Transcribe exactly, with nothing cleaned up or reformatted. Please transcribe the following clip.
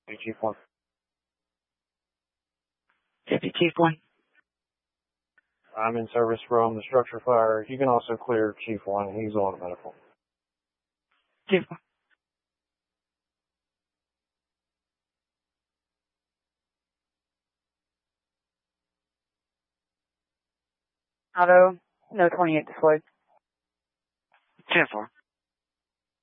Chief one. Deputy Chief one. I'm in service from the structure fire. You can also clear Chief one. He's on medical. Chief one. Auto, no twenty-eight deployed. ten four.